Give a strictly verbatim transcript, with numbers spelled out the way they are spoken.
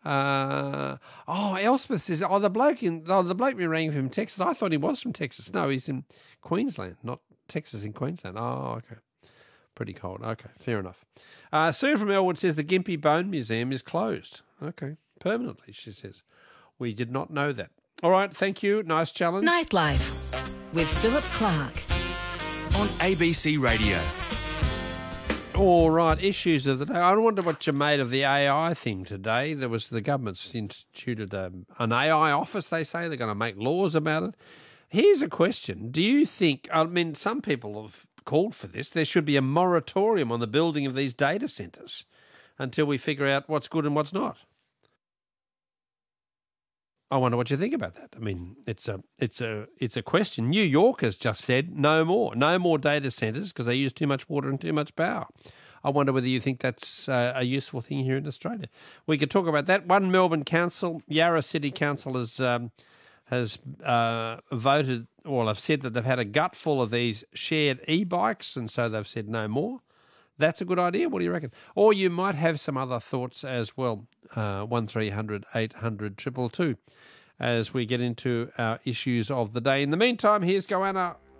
Uh, oh, Elspeth says, oh, the bloke in, oh, the bloke me rang from Texas. I thought he was from Texas. No, he's in Queensland, not Texas in Queensland. Oh, okay. Pretty cold. Okay, fair enough. Uh, Sue from Elwood says the Gympie Bone Museum is closed. Okay, permanently, she says. We did not know that. All right, thank you. Nice challenge. Nightlife with Philip Clark on A B C Radio. All right, issues of the day. I wonder what you made of the A I thing today. There was the government's instituted a, an A I office, they say. They're going to make laws about it. Here's a question. Do you think, I mean, some people have called for this, there should be a moratorium on the building of these data centres until we figure out what's good and what's not. I wonder what you think about that. I mean, it's a it's a it's a question. New York has just said no more, no more data centres because they use too much water and too much power. I wonder whether you think that's uh, a useful thing here in Australia. We could talk about that. One Melbourne council, Yarra City Council, has um, has uh, voted, well, have said that they've had a gutful of these shared e-bikes, and so they've said no more. That's a good idea. What do you reckon? Or you might have some other thoughts as well. Uh, one three hundred eight hundred two two two as we get into our issues of the day. In the meantime, here's Goanna